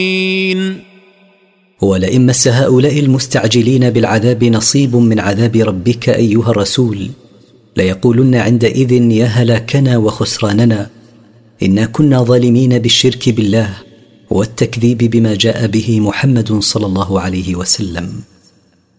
ولئن مس هؤلاء المستعجلين بالعذاب نصيب من عذاب ربك أيها الرسول ليقولن عندئذ يا هلاكنا وخسراننا، إنا كنا ظالمين بالشرك بالله والتكذيب بما جاء به محمد صلى الله عليه وسلم.